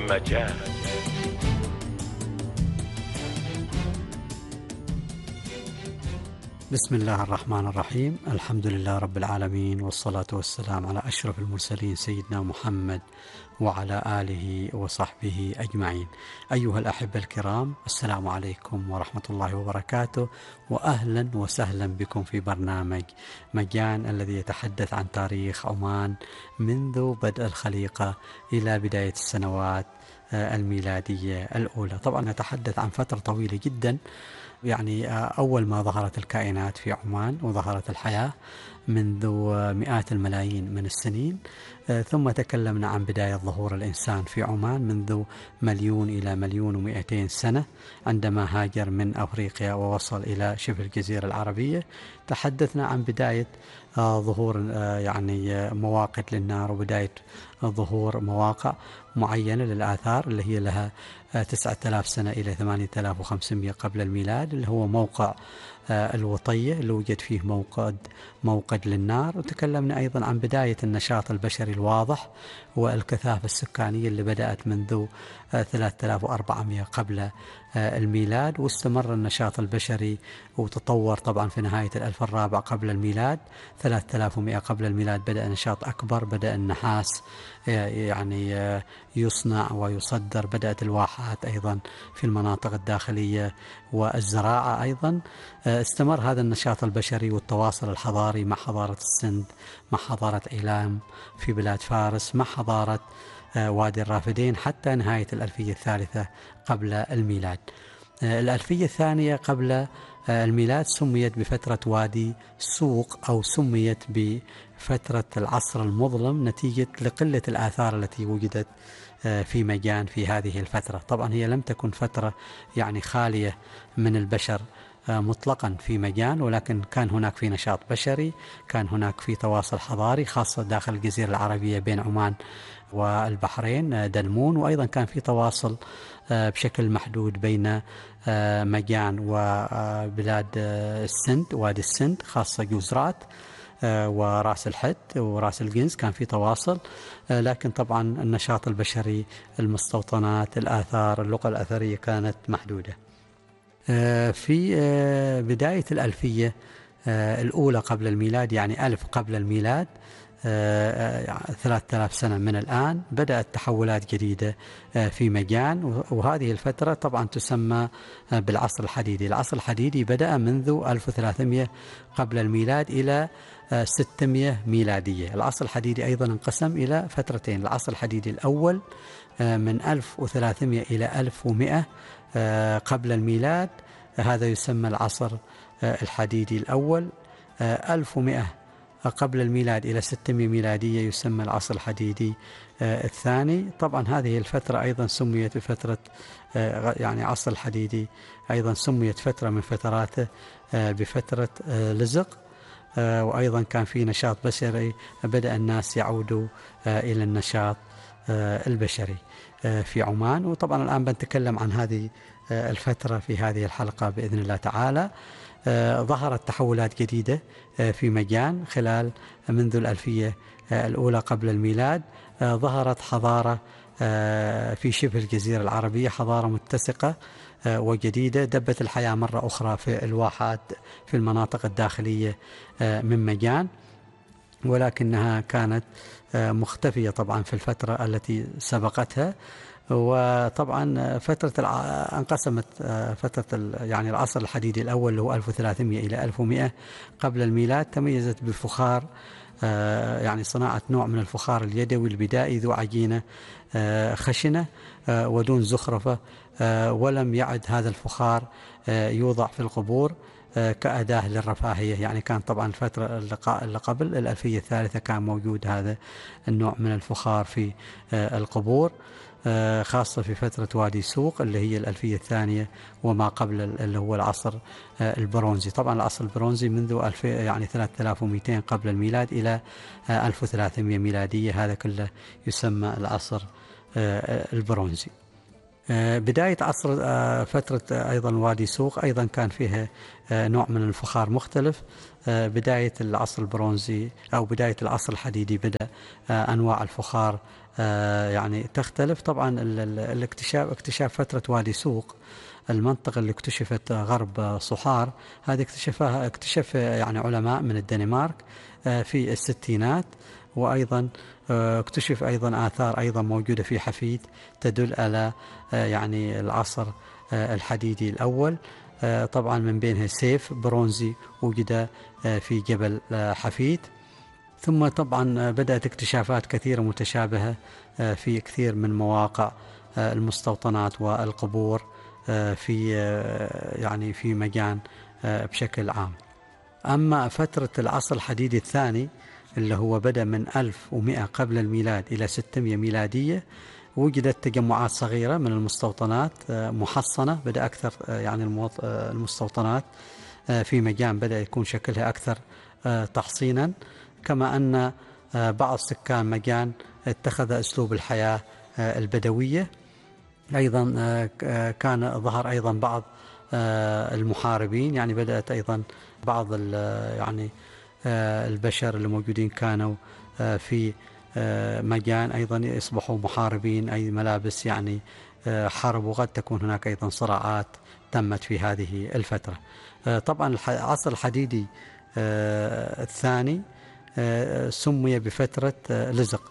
مجال. بسم الله الرحمن الرحيم. الحمد لله رب العالمين، والصلاة والسلام على أشرف المرسلين سيدنا محمد وعلى آله وصحبه أجمعين. أيها الأحبة الكرام، السلام عليكم ورحمة الله وبركاته، وأهلا وسهلا بكم في برنامج مجان الذي يتحدث عن تاريخ عمان منذ بدء الخليقة إلى بداية السنوات الميلادية الأولى. طبعا نتحدث عن فترة طويلة جدا، يعني أول ما ظهرت الكائنات في عمان وظهرت الحياة منذ مئات الملايين من السنين، ثم تكلمنا عن بداية ظهور الإنسان في عمان منذ 1,000,000 إلى 1,200,000 سنة عندما هاجر من أفريقيا ووصل إلى شبه الجزيرة العربية. تحدثنا عن بداية ظهور يعني مواقد للنار، وبداية ظهور مواقع معينة للآثار اللي هي لها 9,000 سنة إلى 8,500 قبل الميلاد، اللي هو موقع الوطية اللي وجد فيه موقد للنار. وتكلمنا أيضا عن بداية النشاط البشري الواضح والكثافة السكانية اللي بدأت منذ 3,400 قبل الميلاد، واستمر النشاط البشري وتطور طبعا في نهاية الألف الرابع قبل الميلاد. 3,100 قبل الميلاد بدأ نشاط أكبر، بدأ النحاس يعني يصنع ويصدر، بدأت الواحات أيضا في المناطق الداخلية والزراعة أيضا. استمر هذا النشاط البشري والتواصل الحضاري مع حضارة السند، مع حضارة إيلام في بلاد فارس، مع حضارة وادي الرافدين حتى نهاية الألفية الثالثة قبل الميلاد. الألفية الثانية قبل الميلاد سميت بفترة وادي سوق، أو سميت بفترة العصر المظلم نتيجة لقلة الآثار التي وجدت في مجان في هذه الفترة. طبعا هي لم تكن فترة يعني خالية من البشر مطلقا في مجان، ولكن كان هناك في نشاط بشري، كان هناك في تواصل حضاري خاصة داخل الجزيرة العربية بين عمان والبحرين دلمون، وأيضا كان في تواصل بشكل محدود بين مجان وبلاد السند، وادي السند خاصة جوزرات وراس الحد وراس الجنز، كان في تواصل. لكن طبعا النشاط البشري، المستوطنات، الآثار، اللغة الأثرية كانت محدودة. في بداية الألفية الأولى قبل الميلاد، يعني 1000 قبل الميلاد، 3,000 سنة من الآن، بدأت تحولات جديدة في مجان، وهذه الفترة طبعا تسمى بالعصر الحديدي. العصر الحديدي بدأ منذ 1300 قبل الميلاد إلى 600 ميلادية. العصر الحديدي أيضا انقسم إلى فترتين: العصر الحديدي الأول من 1300 إلى 1100 قبل الميلاد، هذا يسمى العصر الحديدي الأول. 1100 قبل الميلاد إلى 600 ميلادية يسمى العصر الحديدي الثاني. طبعا هذه الفترة أيضا سميت بفترة يعني عصر الحديدي، أيضا سميت فترة من فتراته بفترة لزق. وأيضا كان في نشاط بشري، بدأ الناس يعودوا إلى النشاط البشري في عمان. وطبعا الآن بنتكلم عن هذه الفترة في هذه الحلقة بإذن الله تعالى. ظهرت تحولات جديدة في مجان خلال منذ الألفية الأولى قبل الميلاد. ظهرت حضارة في شبه الجزيرة العربية، حضارة متسقة وجديدة، دبت الحياة مرة أخرى في الواحات في المناطق الداخلية من مجان، ولكنها كانت مختفية طبعا في الفترة التي سبقتها. وطبعا انقسمت فترة يعني العصر الحديدي الأول اللي هو 1300 إلى 1100 قبل الميلاد، تميزت بالفخار، يعني صناعة نوع من الفخار اليدوي البدائي ذو عجينة خشنة ودون زخرفة، ولم يعد هذا الفخار يوضع في القبور كأداة للرفاهية. يعني كان طبعا الفترة اللي قبل الألفية الثالثة كان موجود هذا النوع من الفخار في القبور، خاصة في فترة وادي سوق اللي هي الألفية الثانية وما قبل اللي هو العصر البرونزي. طبعا العصر البرونزي منذ يعني 3200 قبل الميلاد إلى 1300 ميلادية، هذا كله يسمى العصر البرونزي. بداية عصر فترة أيضا وادي سوق أيضا كان فيها نوع من الفخار مختلف. بداية العصر البرونزي أو بداية العصر الحديدي بدأ أنواع الفخار يعني تختلف. طبعا اكتشاف فترة وادي سوق، المنطقة اللي اكتشفت غرب صحار، هذه اكتشف يعني علماء من الدنمارك في الستينات. وأيضا اكتشف أيضا آثار أيضا موجودة في حفيد تدل على يعني العصر الحديدي الأول. طبعا من بينها سيف برونزي وجد في جبل حفيد. ثم طبعا بدأت اكتشافات كثيرة متشابهة في كثير من مواقع المستوطنات والقبور في يعني في مجان بشكل عام. أما فترة العصر الحديدي الثاني اللي هو بدأ من 1100 قبل الميلاد إلى 600 ميلادية، وجدت تجمعات صغيرة من المستوطنات محصنة. بدأ أكثر يعني المستوطنات في مجان بدأ يكون شكلها أكثر تحصينا، كما أن بعض سكان مجان اتخذ أسلوب الحياة البدوية. أيضا كان ظهر أيضا بعض المحاربين، يعني بدأت أيضا بعض يعني البشر اللي موجودين كانوا في مجان أيضا يصبحوا محاربين، أي ملابس يعني حرب، وقد تكون هناك أيضا صراعات تمت في هذه الفترة. طبعا العصر الحديدي الثاني سمي بفترة لزق.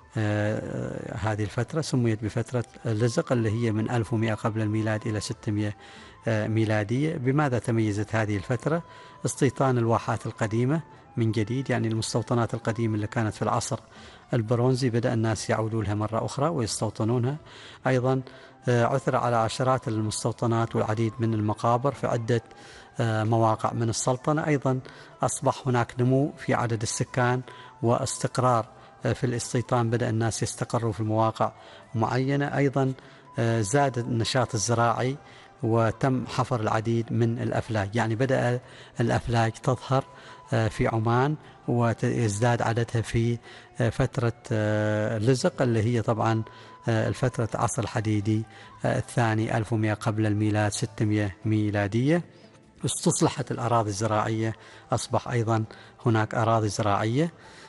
هذه الفترة سميت بفترة لزق اللي هي من 1100 قبل الميلاد إلى 600 ميلادية. بماذا تميزت هذه الفترة؟ استيطان الواحات القديمة من جديد، يعني المستوطنات القديمة اللي كانت في العصر البرونزي بدأ الناس يعودوا لها مرة أخرى ويستوطنونها. أيضا عثر على عشرات المستوطنات والعديد من المقابر في عدة مواقع من السلطنة. أيضا أصبح هناك نمو في عدد السكان واستقرار في الاستيطان، بدأ الناس يستقروا في مواقع معينة. أيضا زاد النشاط الزراعي وتم حفر العديد من الأفلاك، يعني بدأ الأفلاك تظهر في عمان ويزداد عددها في فترة لزق اللي هي طبعا الفترة عصر الحديدي الثاني 1100 قبل الميلاد 600 ميلادية. استصلحت الأراضي الزراعية، أصبح أيضا هناك أراضي زراعية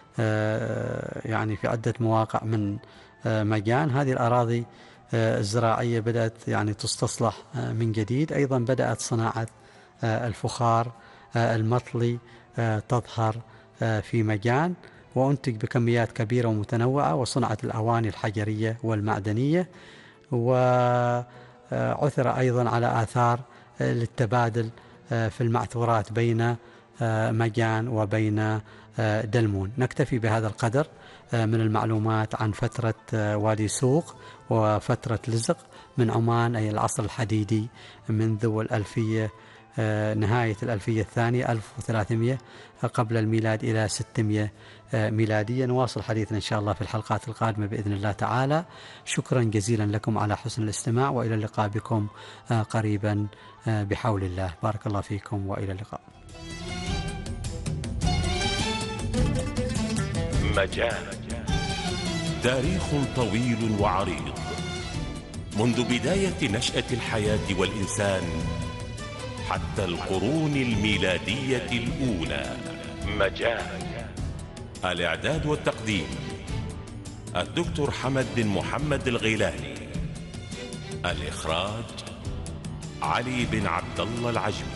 يعني في عدة مواقع من مجان. هذه الأراضي الزراعية بدأت يعني تستصلح من جديد. أيضا بدأت صناعة الفخار المطلي تظهر في مجان، وأنتج بكميات كبيرة ومتنوعة، وصنعت الأواني الحجرية والمعدنية. وعثر أيضا على آثار للتبادل في المعثورات بين مجان وبين دلمون. نكتفي بهذا القدر من المعلومات عن فترة وادي سوق وفترة لزق من عمان، أي العصر الحديدي منذ الألفية نهاية الألفية الثانية 1300 قبل الميلاد إلى 600 ميلادية. نواصل حديثنا إن شاء الله في الحلقات القادمة بإذن الله تعالى. شكرا جزيلا لكم على حسن الاستماع، وإلى اللقاء بكم قريبا بحول الله. بارك الله فيكم وإلى اللقاء. مجال تاريخ طويل وعريض منذ بداية نشأة الحياة والإنسان حتى القرون الميلادية الأولى. مجال الإعداد والتقديم الدكتور حمد بن محمد الغيلاني، الإخراج علي بن عبد الله العجمي.